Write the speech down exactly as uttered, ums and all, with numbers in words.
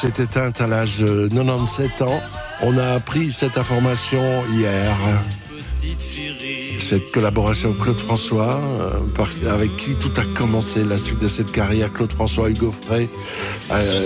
s'est éteinte à l'âge de quatre-vingt-dix-sept ans. On a appris cette information hier. Cette collaboration avec Claude François, euh, par, avec qui tout a commencé, la suite de cette carrière, Claude François, Hugo Frey. Euh,